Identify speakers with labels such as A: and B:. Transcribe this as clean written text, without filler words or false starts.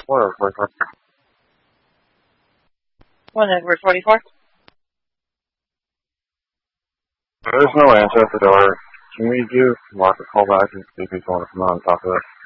A: 44 or 44?
B: 1 Edward 44.
A: There's no answer at the door. Can we give Mark a call back and see if he's going to come out and talk to us?